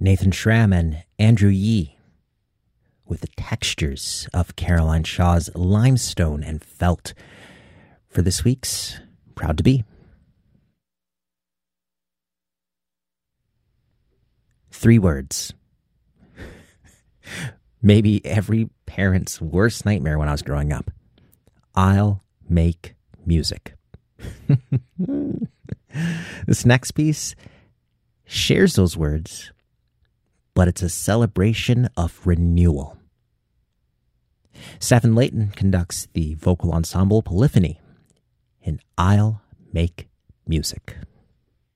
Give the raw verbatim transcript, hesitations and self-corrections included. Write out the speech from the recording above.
Nathan Schramm and Andrew Yee with the textures of Caroline Shaw's Limestone and Felt for this week's Proud to Be. Three words. Maybe every parent's worst nightmare when I was growing up. I'll make music. This next piece shares those words, but it's a celebration of renewal. Stephen Layton conducts the vocal ensemble Polyphony in I'll Make Music.